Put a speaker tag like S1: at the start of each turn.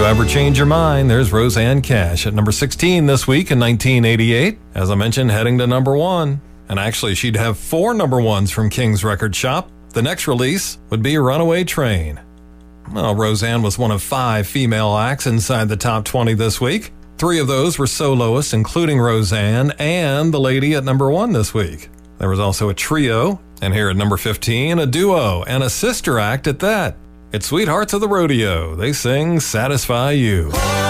S1: ever change your mind, there's Roseanne Cash at number 16 this week in 1988. As I mentioned, heading to number 1. And actually, she'd have 4 number 1s from King's Record Shop. The next release would be Runaway Train. Well, Roseanne was one of 5 female acts inside the top 20 this week. 3 of those were soloists, including Roseanne and the lady at number 1 this week. There was also a trio, and here at number 15, a duo and a sister act at that. It's Sweethearts of the Rodeo. They sing Satisfy You.